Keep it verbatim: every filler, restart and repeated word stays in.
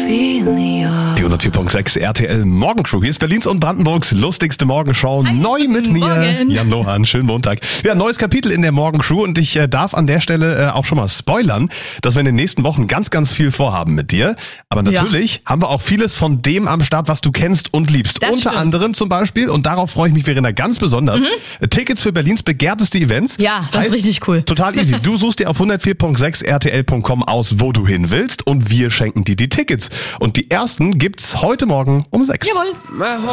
Die hundertvier Komma sechs R T L Morgencrew. Hier ist Berlins und Brandenburgs lustigste Morgenshow. Hi, Neu mit mir, Morgen. Jan Lohan. Schönen Montag. Ja, neues Kapitel in der Morgencrew und ich äh, darf an der Stelle äh, auch schon mal spoilern, dass wir in den nächsten Wochen ganz, ganz viel vorhaben mit dir. Aber natürlich ja. haben wir auch vieles von dem am Start, was du kennst und liebst. Das Unter stimmt. anderem zum Beispiel, und darauf freue ich mich, Verena, ganz besonders, mhm. Tickets für Berlins begehrteste Events. Ja, das heißt, ist richtig cool. Total easy. Du suchst dir auf hundertvier Komma sechs R T L Punkt com aus, wo du hin willst, und wir schenken dir die Tickets. Und die ersten gibt's heute Morgen um sechs. Jawohl.